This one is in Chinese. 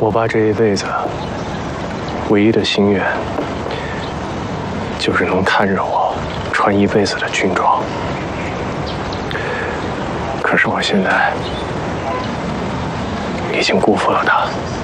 我爸这一辈子唯一的心愿，就是能看着我穿一辈子的军装。可是我现在已经辜负了他。